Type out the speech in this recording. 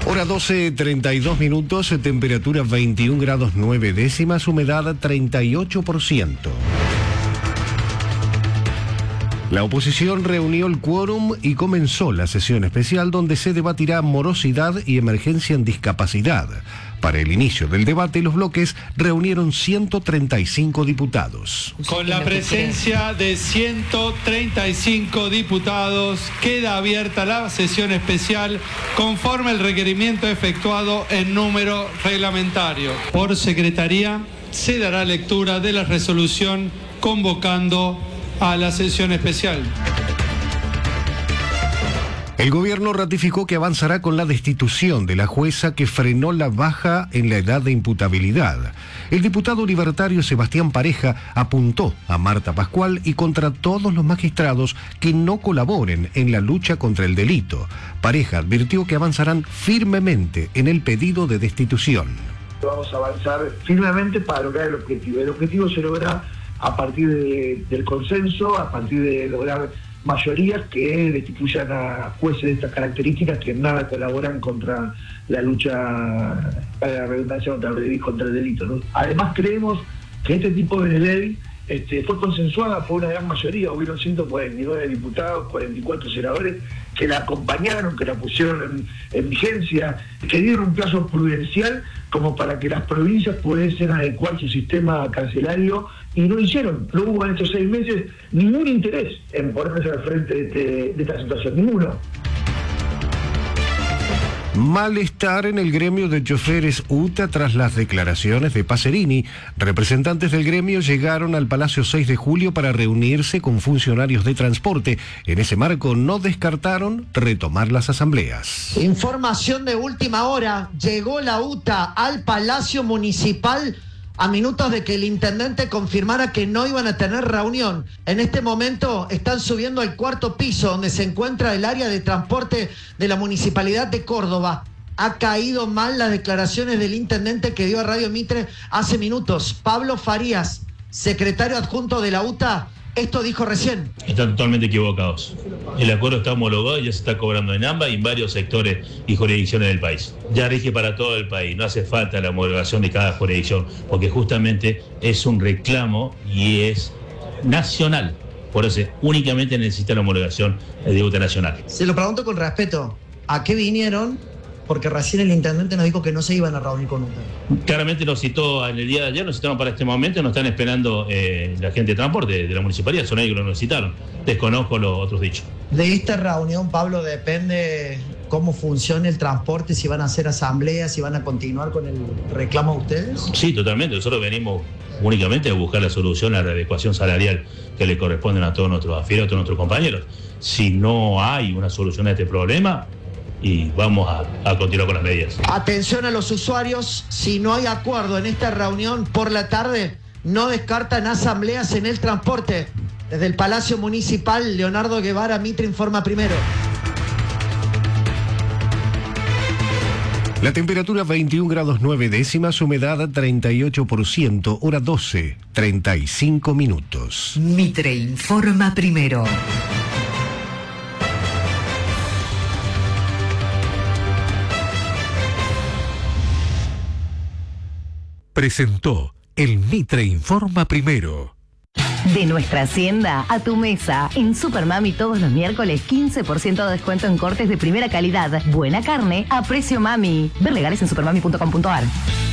Hora 12:32, temperatura 21 grados 9 décimas, humedad 38%. La oposición reunió el quórum y comenzó la sesión especial donde se debatirá morosidad y emergencia en discapacidad. Para el inicio del debate, los bloques reunieron 135 diputados. Con la presencia de 135 diputados, queda abierta la sesión especial conforme al requerimiento efectuado en número reglamentario. Por secretaría, se dará lectura de la resolución convocando a la sesión especial. El gobierno ratificó que avanzará con la destitución de la jueza que frenó la baja en la edad de imputabilidad. El diputado libertario Sebastián Pareja apuntó a Marta Pascual y contra todos los magistrados que no colaboren en la lucha contra el delito. Pareja advirtió que avanzarán firmemente en el pedido de destitución. Vamos a avanzar firmemente para lograr el objetivo. El objetivo se logra a partir del consenso, a partir de lograr mayorías que destituyan a jueces de estas características que nada colaboran contra la lucha, para la redundancia, contra el delito, ¿no? Además creemos que este tipo de ley fue consensuada por una gran mayoría. Hubieron 149 diputados, 44 senadores que la acompañaron, que la pusieron en vigencia, que dieron un plazo prudencial como para que las provincias pudiesen adecuar su sistema carcelario, y no lo hicieron. No hubo en estos 6 meses ningún interés en ponerse al frente de esta situación, ninguno. Malestar en el gremio de choferes UTA tras las declaraciones de Pacerini. Representantes del gremio llegaron al Palacio 6 de Julio para reunirse con funcionarios de transporte. En ese marco no descartaron retomar las asambleas. Información de última hora. Llegó la UTA al Palacio Municipal a minutos de que el intendente confirmara que no iban a tener reunión. En este momento están subiendo al 4º piso, donde se encuentra el área de transporte de la Municipalidad de Córdoba. Ha caído mal las declaraciones del intendente que dio a Radio Mitre hace minutos. Pablo Farías, secretario adjunto de la UTA, esto dijo recién. Están totalmente equivocados. El acuerdo está homologado y ya se está cobrando en AMBA y en varios sectores y jurisdicciones del país. Ya rige para todo el país, no hace falta la homologación de cada jurisdicción, porque justamente es un reclamo y es nacional. Por eso únicamente necesita la homologación de UTA nacional. Se lo pregunto con respeto. ¿A qué vinieron? Porque recién el intendente nos dijo que no se iban a reunir con UTA. Claramente nos citó en el día de ayer, nos citaron para este momento, nos están esperando la gente de transporte de la municipalidad, son ellos que nos citaron. Desconozco los otros dichos. De esta reunión, Pablo, depende cómo funcione el transporte, si van a hacer asambleas, si van a continuar con el reclamo de ustedes. Sí, totalmente. Nosotros venimos únicamente a buscar la solución a la adecuación salarial que le corresponden a todos nuestros afiliados, a todos nuestros compañeros. Si no hay una solución a este problema, y vamos a continuar con las medidas. Atención a los usuarios, si no hay acuerdo en esta reunión por la tarde, no descartan asambleas en el transporte. Desde el Palacio Municipal, Leonardo Guevara, Mitre informa primero. La temperatura 21 grados 9 décimas, humedad 38%, hora 12:35. Mitre informa primero. Presentó el Mitre Informa Primero. De nuestra hacienda a tu mesa. En Supermami todos los miércoles 15% de descuento en cortes de primera calidad. Buena carne a precio mami. Ver legales en supermami.com.ar.